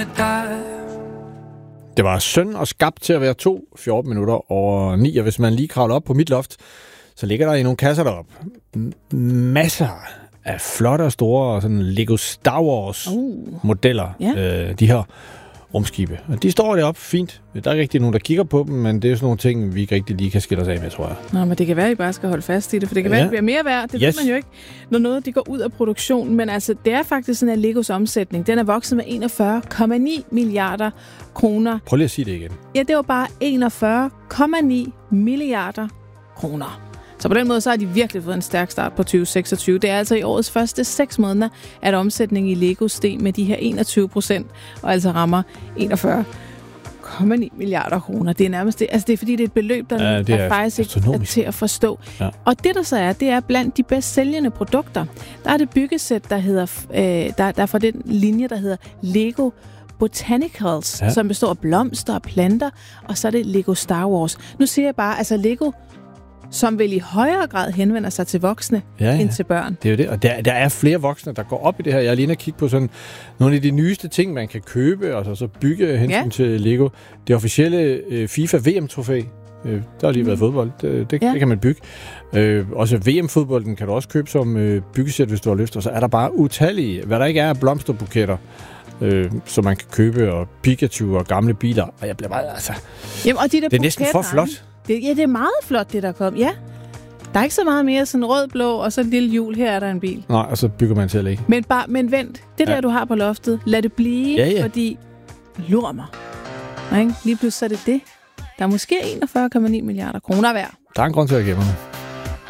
Det var synd og skabt til at være 14 minutter over 9, og hvis man lige kravler op på mit loft, så ligger der i nogle kasser deroppe masser af flotte og store sådan Lego Star Wars modeller, de her rumskibe. Og de står deroppe fint. Der er ikke rigtig nogen, der kigger på dem, men det er jo sådan nogle ting, vi ikke rigtig lige kan skille os af med, tror jeg. Nå, men det kan være, at I bare skal holde fast i det, for det kan være, at det bliver mere værd. Det ved man jo ikke, når noget de går ud af produktion. Men altså, det er faktisk sådan, at Legos omsætning, den er vokset med 41,9 milliarder kroner. Prøv lige at sige det igen. Ja, det var bare 41,9 milliarder kroner. Så på den måde, så har de virkelig fået en stærk start på 2026. Det er altså i årets første 6 måneder, at omsætningen i Lego steg med de her 21%, og altså rammer 41,9 milliarder kroner. Det er nærmest det. Altså det er fordi, det er et beløb, der er faktisk ikke er til at forstå. Ja. Og det, der så er, det er blandt de bedst sælgende produkter. Der er det byggesæt, der hedder, der er fra den linje, der hedder Lego Botanicals, som består af blomster og planter, og så er det Lego Star Wars. Nu siger jeg bare, altså Lego, som vel i højere grad henvender sig til voksne end til børn. Det er jo det, og der er flere voksne, der går op i det her. Jeg er lige inde og kigge på sådan nogle af de nyeste ting, man kan købe, og så bygge hensyn til Lego. Det officielle FIFA VM-trofæ, der har lige været fodbold, det kan man bygge. Også VM-fodbolden kan du også købe som byggesæt, hvis du har lyst, og så er der bare utallige, hvad der ikke er af blomsterbuketter, som man kan købe, og Pikachu og gamle biler, og jeg bliver bare, altså... Jamen, og de der det er næsten for flot. Det er meget flot, det der kom. Ja, der er ikke så meget mere sådan rød, blå, og så et lille hjul. Her er der en bil. Nej, og så bygger man til ikke. Men vent, det der, du har på loftet, lad det blive, fordi lur mig. Ikke? Lige pludselig er det. Der er måske 41,9 milliarder kroner værd. Der er en grund til at gemme det.